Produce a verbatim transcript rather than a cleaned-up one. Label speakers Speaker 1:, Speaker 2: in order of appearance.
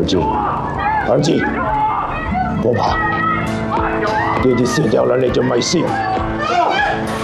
Speaker 1: 子，儿子，不怕，爹哋射掉了你就没事。